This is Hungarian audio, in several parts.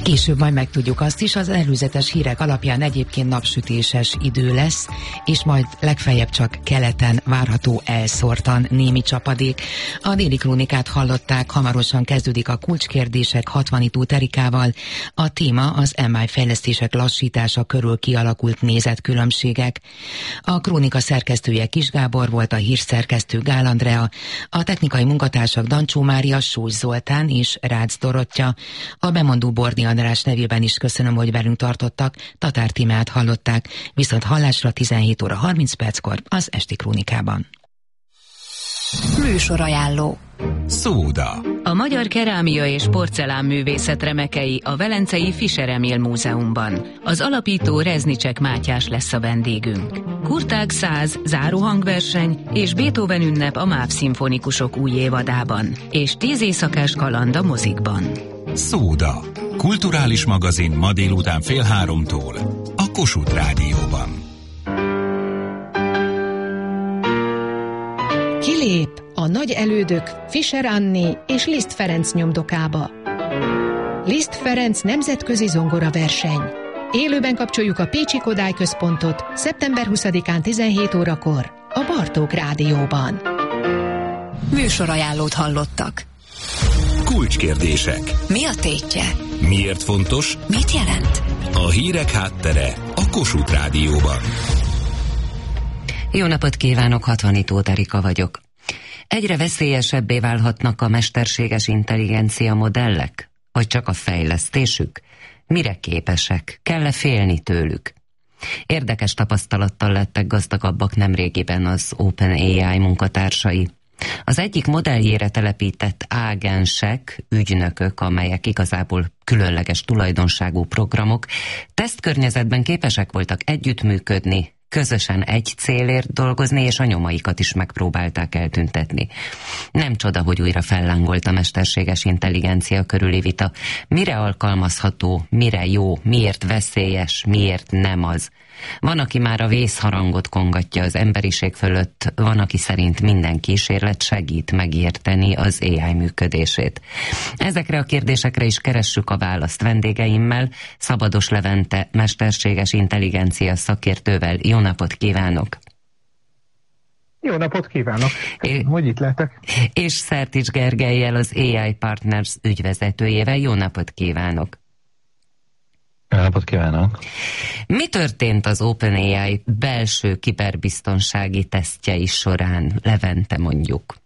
Később majd megtudjuk azt is, az előzetes hírek alapján egyébként napsütéses idő lesz, és majd legfeljebb csak keleten várható elszórtan némi csapadék. A déli krónikát hallották, hamarosan kezdődik a kulcskérdések Hatvanitó Erikával. A téma az MI fejlesztések lassítása körül kialakult nézetkülönbségek. A krónika szerkesztője Kis Gábor volt, a hírszerkesztő Gál Andrea, a technikai munkatársak Dancsó Mária, Sós Zoltán és Rácz Dorottya. A bemondó Bordi András nevében is köszönöm, hogy velünk tartottak. Tatár Tímeát hallották, viszont hallásra 17 óra 30 perckor az esti krónikában. Műsorajánló. Szóda. A magyar kerámia és porcelánművészet remekei a velencei Fischer Emil Múzeumban. Az alapító Reznicsek Mátyás lesz a vendégünk. Kurtág 100 záróhangverseny és Beethoven ünnep a MÁV szimfonikusok új évadában, és 10 éjszakás kaland a mozikban. Szóda. Kulturális magazin ma délután 14:30 a Kossuth Rádióban. Kilép a nagy elődök Fischer Anné és Liszt Ferenc nyomdokába. Liszt Ferenc nemzetközi zongoraverseny. Élőben kapcsoljuk a Pécsi Kodály Központot szeptember 20-án 17 órakor a Bartók Rádióban. Műsorajánlót hallottak. Kulcskérdések. Mi a tétje? Miért fontos? Mit jelent? A hírek háttere a Kossuth Rádióban. Jó napot kívánok, Hatvanitó Erika vagyok. Egyre veszélyesebbé válhatnak a mesterséges intelligencia modellek? Vagy csak a fejlesztésük? Mire képesek? Kell-e félni tőlük? Érdekes tapasztalattal lettek gazdagabbak nemrégiben az OpenAI munkatársai. Az egyik modelljére telepített ágensek, ügynökök, amelyek igazából különleges tulajdonságú programok, tesztkörnyezetben képesek voltak együttműködni, közösen egy célért dolgozni, és a nyomaikat is megpróbálták eltüntetni. Nem csoda, hogy újra fellángolt a mesterséges intelligencia körüli vita. Mire alkalmazható, mire jó, miért veszélyes, miért nem az. Van, aki már a vészharangot kongatja az emberiség fölött, van, aki szerint minden kísérlet segít megérteni az AI működését. Ezekre a kérdésekre is keressük a választ vendégeimmel, Szabados Levente mesterséges intelligencia szakértővel. Jó napot kívánok! Jó napot kívánok! Köszönöm, hogy itt lehetek. És Szertics Gergellyel, az AI Partners ügyvezetőjével. Jó napot kívánok! Jó napot kívánok! Mi történt az OpenAI belső kiberbiztonsági tesztjei során, Levente mondjuk?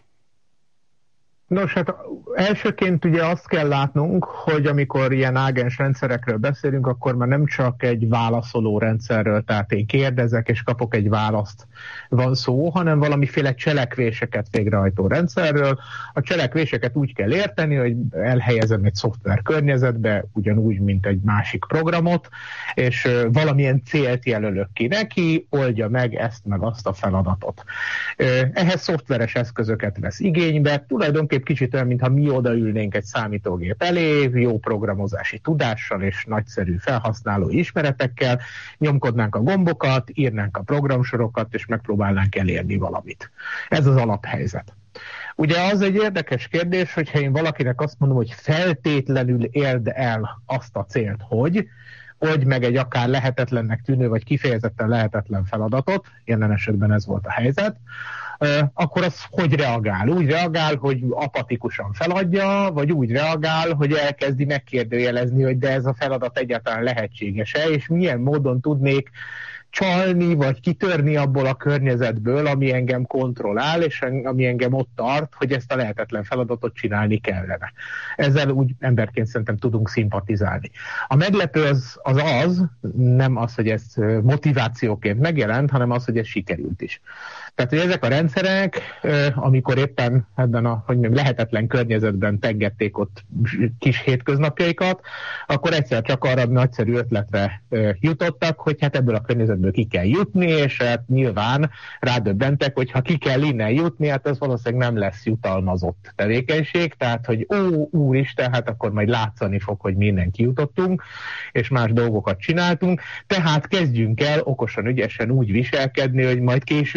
Nos, hát elsőként ugye azt kell látnunk, hogy amikor ilyen ágens rendszerekről beszélünk, akkor már nem csak egy válaszoló rendszerről, tehát én kérdezek és kapok egy választ van szó, hanem valamiféle cselekvéseket végrehajtó rendszerről. A cselekvéseket úgy kell érteni, hogy elhelyezem egy szoftver környezetbe, ugyanúgy, mint egy másik programot, és valamilyen célt jelölök ki neki, oldja meg ezt meg azt a feladatot. Ehhez szoftveres eszközöket vesz igénybe, tulajdonképpen kicsit olyan, mintha mi odaülnénk egy számítógép elé, jó programozási tudással és nagyszerű felhasználói ismeretekkel, nyomkodnánk a gombokat, írnánk a programsorokat, és megpróbálnánk elérni valamit. Ez az alaphelyzet. Ugye az egy érdekes kérdés, hogyha én valakinek azt mondom, hogy feltétlenül érd el azt a célt, hogy oldj meg egy akár lehetetlennek tűnő, vagy kifejezetten lehetetlen feladatot, jelen esetben ez volt a helyzet, akkor az hogy reagál? Úgy reagál, hogy apatikusan feladja, vagy úgy reagál, hogy elkezdi megkérdőjelezni, hogy de ez a feladat egyáltalán lehetséges-e, és milyen módon tudnék csalni, vagy kitörni abból a környezetből, ami engem kontrollál, és ami engem ott tart, hogy ezt a lehetetlen feladatot csinálni kellene. Ezzel úgy emberként szerintem tudunk szimpatizálni. A meglepő az nem az, hogy ez motivációként megjelent, hanem az, hogy ez sikerült is. Tehát, hogy ezek a rendszerek, amikor éppen ebben a lehetetlen környezetben teggették ott kis hétköznapjaikat, akkor egyszer csak arra nagyszerű ötletre jutottak, hogy hát ebből a környezetből ki kell jutni, és hát nyilván rádöbbentek, hogy ha ki kell innen jutni, hát ez valószínűleg nem lesz jutalmazott tevékenység, tehát, hogy úristen, hát akkor majd látszani fog, hogy mi innen kijutottunk, és más dolgokat csináltunk, tehát kezdjünk el okosan, ügyesen úgy viselkedni, hogy majd később ne lehet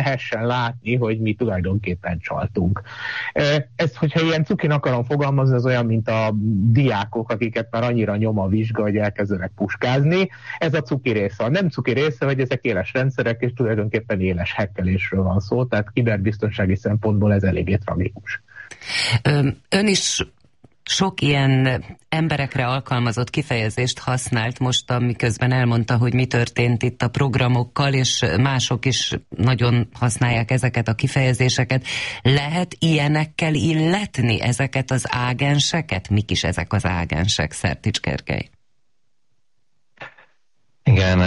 lehessen látni, hogy mi tulajdonképpen csaltunk. Ezt, hogyha ilyen cukin akarom fogalmazni, az olyan, mint a diákok, akiket már annyira nyom a vizsga, hogy elkezdenek puskázni. Ez a cuki része. A nem cuki része, hogy ezek éles rendszerek, és tulajdonképpen éles hekkelésről van szó, tehát kiberbiztonsági szempontból ez eléggé tragikus. Ön is sok ilyen emberekre alkalmazott kifejezést használt most, amiközben elmondta, hogy mi történt itt a programokkal, és mások is nagyon használják ezeket a kifejezéseket. Lehet ilyenekkel illetni ezeket az ágenseket? Mik is ezek az ágensek, Szertics Gergely? Igen,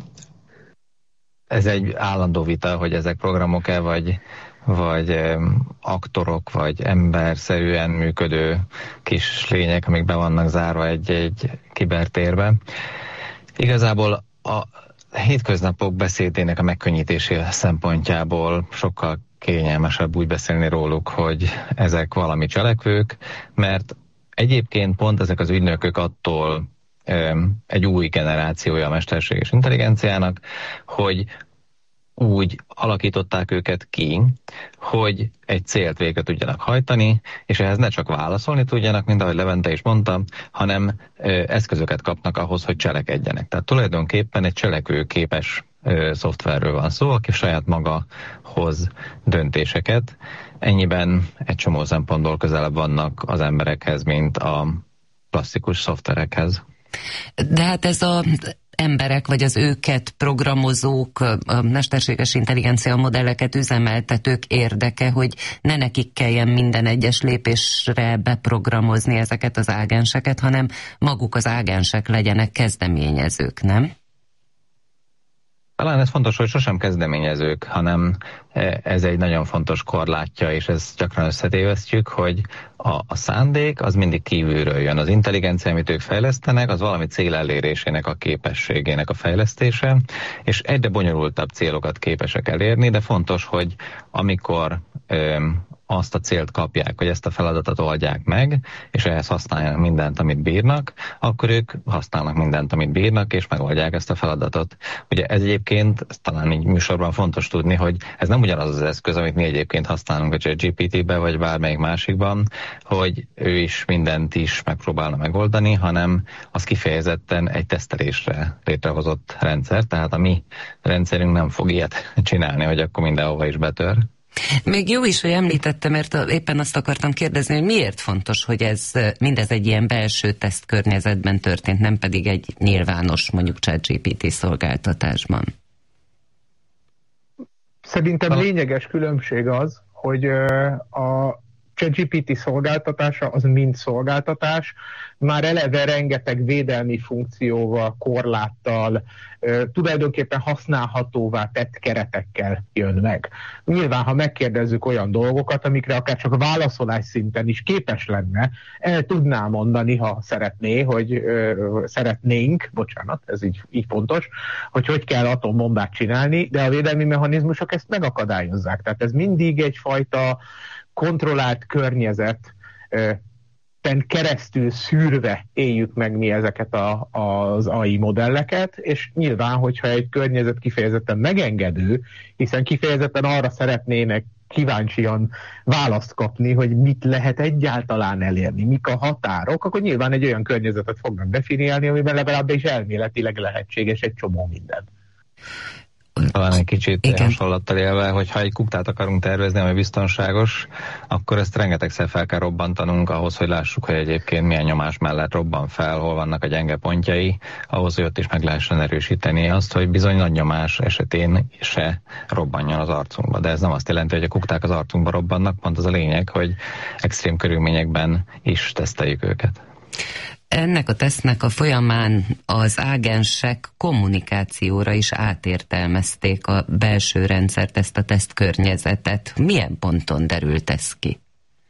ez egy állandó vita, hogy ezek programok-e, vagy aktorok, vagy emberszerűen működő kis lények, amik be vannak zárva egy kibertérbe. Igazából a hétköznapok beszédének a megkönnyítése szempontjából sokkal kényelmesebb úgy beszélni róluk, hogy ezek valami cselekvők, mert egyébként pont ezek az ügynökök attól egy új generációja a mesterséges intelligenciának, hogy úgy alakították őket ki, hogy egy célt végre tudjanak hajtani, és ehhez ne csak válaszolni tudjanak, mint ahogy Levente is mondta, hanem eszközöket kapnak ahhoz, hogy cselekedjenek. Tehát tulajdonképpen egy cselekvőképes szoftverről van szó, aki saját maga hoz döntéseket. Ennyiben egy csomó szempontból közelebb vannak az emberekhez, mint a klasszikus szoftverekhez. De hát ez az emberek, vagy az őket programozók, a mesterséges intelligencia modelleket üzemeltetők érdeke, hogy ne nekik kelljen minden egyes lépésre beprogramozni ezeket az ágenseket, hanem maguk az ágensek legyenek kezdeményezők, nem? Talán ez fontos, hogy sosem kezdeményezők, hanem ez egy nagyon fontos korlátja, és ezt gyakran összetévesztjük, hogy a szándék az mindig kívülről jön. Az intelligencia, amit ők fejlesztenek, az valami cél elérésének a képességének a fejlesztése, és egyre bonyolultabb célokat képesek elérni, de fontos, hogy amikor azt a célt kapják, hogy ezt a feladatot oldják meg, és ehhez használják mindent, amit bírnak, akkor ők használnak mindent, amit bírnak, és megoldják ezt a feladatot. Ugye ez egyébként, talán így műsorban fontos tudni, hogy ez nem ugyanaz az eszköz, amit mi egyébként használunk a ChatGPT-be, vagy bármelyik másikban, hogy ő is mindent is megpróbálna megoldani, hanem az kifejezetten egy tesztelésre létrehozott rendszer, tehát a mi rendszerünk nem fog ilyet csinálni, hogy akkor mindenhova is betör. Még jó is, hogy említette, mert éppen azt akartam kérdezni, hogy miért fontos, hogy mindez egy ilyen belső tesztkörnyezetben történt, nem pedig egy nyilvános, mondjuk ChatGPT szolgáltatásban. Szerintem lényeges különbség az, hogy a ChatGPT szolgáltatása az mind szolgáltatás, már eleve rengeteg védelmi funkcióval, korláttal, tulajdonképpen használhatóvá tett keretekkel jön meg. Nyilván, ha megkérdezzük olyan dolgokat, amikre akár csak válaszolás szinten is képes lenne, el tudná mondani, ha szeretné, hogy szeretnénk, bocsánat, ez így fontos, hogy kell atombombát csinálni, de a védelmi mechanizmusok ezt megakadályozzák. Tehát ez mindig egyfajta kontrollált környezet keresztül szűrve éljük meg mi ezeket az AI modelleket, és nyilván, hogyha egy környezet kifejezetten megengedő, hiszen kifejezetten arra szeretnének kíváncsian választ kapni, hogy mit lehet egyáltalán elérni, mik a határok, akkor nyilván egy olyan környezetet fognak definiálni, amiben legalábbis elméletileg lehetséges egy csomó minden. Talán egy kicsit hasonlattal élve, hogy ha egy kuktát akarunk tervezni, ami biztonságos, akkor ezt rengetegszer fel kell robbantanunk ahhoz, hogy lássuk, hogy egyébként milyen nyomás mellett robban fel, hol vannak a gyenge pontjai, ahhoz, hogy ott is meg lehessen erősíteni azt, hogy bizony nagy nyomás esetén se robbanjon az arcunkba. De ez nem azt jelenti, hogy a kukták az arcunkba robbannak, pont az a lényeg, hogy extrém körülményekben is teszteljük őket. Ennek a tesztnek a folyamán az ágensek kommunikációra is átértelmezték a belső rendszert, ezt a tesztkörnyezetet. Milyen ponton derült ez ki?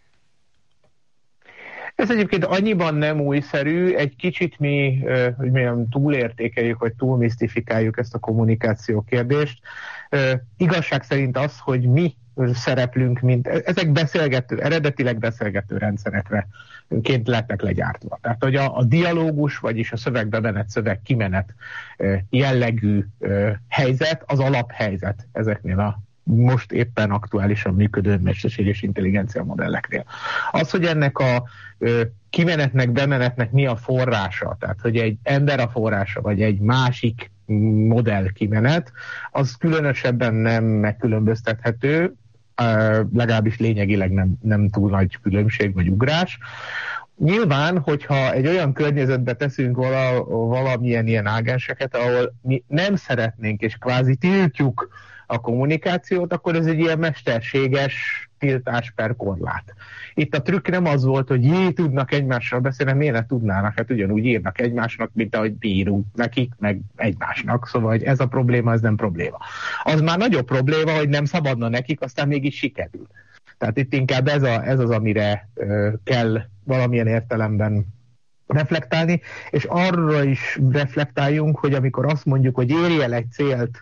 Ez egyébként annyiban nem újszerű, egy kicsit mi túlértékeljük, vagy túlmisztifikáljuk ezt a kommunikáció kérdést. Igazság szerint az, hogy mi szereplünk, ezek eredetileg beszélgető rendszerekre lettek legyártva. Tehát, hogy a dialógus, vagyis a szövegbe menett szöveg kimenet jellegű helyzet, az alaphelyzet ezeknél a most éppen aktuálisan működő mesterséges intelligencia modelleknél. Az, hogy ennek a kimenetnek, bemenetnek mi a forrása, tehát hogy egy ember a forrása, vagy egy másik modell kimenet, az különösebben nem megkülönböztethető, legalábbis lényegileg nem túl nagy különbség vagy ugrás. Nyilván, hogyha egy olyan környezetbe teszünk valamilyen ilyen ágenseket, ahol mi nem szeretnénk és kvázi tiltjuk a kommunikációt, akkor ez egy ilyen mesterséges tiltás per korlát. Itt a trükk nem az volt, hogy tudnak egymással beszélni, miért ne tudnának, hát ugyanúgy írnak egymásnak, mint ahogy írunk nekik, meg egymásnak, szóval hogy ez a probléma, ez nem probléma. Az már nagyobb probléma, hogy nem szabadna nekik, aztán mégis sikerül. Tehát itt inkább ez az, amire kell valamilyen értelemben reflektálni, és arra is reflektáljunk, hogy amikor azt mondjuk, hogy érj el egy célt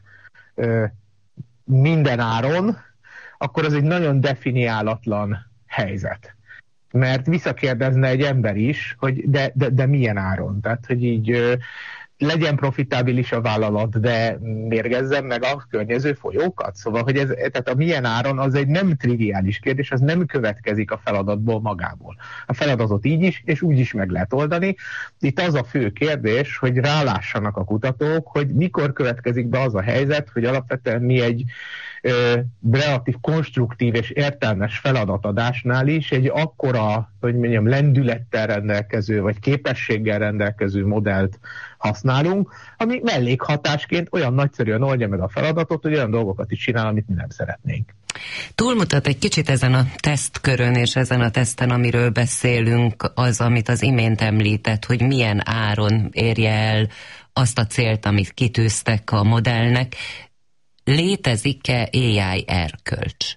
minden áron, akkor az egy nagyon definiálatlan helyzet. Mert visszakérdezne egy ember is, hogy de milyen áron? Tehát, hogy így legyen profitábilis a vállalat, de mérgezzem meg a környező folyókat. Szóval, hogy tehát a milyen áron az egy nem triviális kérdés, az nem következik a feladatból magából. A feladatot így is, és úgy is meg lehet oldani. Itt az a fő kérdés, hogy rálássanak a kutatók, hogy mikor következik be az a helyzet, hogy alapvetően mi egy relatív konstruktív és értelmes feladatadásnál is egy akkora, hogy mondjam, lendülettel rendelkező, vagy képességgel rendelkező modellt használunk, ami mellékhatásként olyan nagyszerűen oldja meg a feladatot, hogy olyan dolgokat is csinál, amit mi nem szeretnénk. Túlmutat egy kicsit ezen a tesztkörön és ezen a teszten, amiről beszélünk, az, amit az imént említett, hogy milyen áron érje el azt a célt, amit kitűztek a modellnek. Létezik-e AI erkölcs?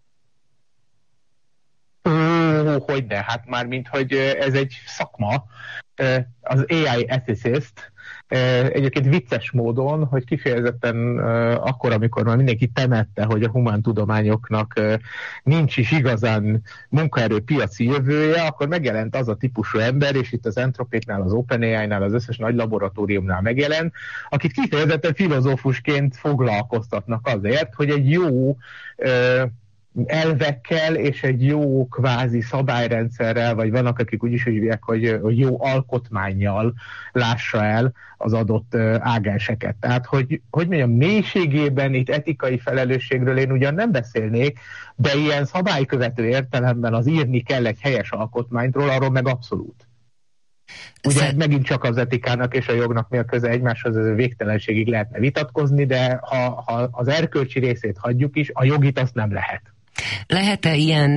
Hogyne, hát már mint hogy ez egy szakma, az AI ethicist, egyébként vicces módon, hogy kifejezetten akkor, amikor már mindenki temette, hogy a humántudományoknak nincs is igazán munkaerőpiaci jövője, akkor megjelent az a típusú ember, és itt az Anthropicnál, az OpenAI-nál, az összes nagy laboratóriumnál megjelent, akit kifejezetten filozófusként foglalkoztatnak azért, hogy egy jó elvekkel és egy jó kvázi szabályrendszerrel, vagy vannak, akik úgy is hívják, hogy jó alkotmánnyal lássa el az adott ágenseket. Tehát, hogy mondjam, mélységében itt etikai felelősségről én ugyan nem beszélnék, de ilyen szabálykövető értelemben az írni kell egy helyes alkotmányról, arról meg abszolút. Ugye megint csak az etikának és a jognak mi a köze egymáshoz, ez végtelenségig lehetne vitatkozni, de ha az erkölcsi részét hagyjuk is, a jogit azt nem lehet. Lehet-e ilyen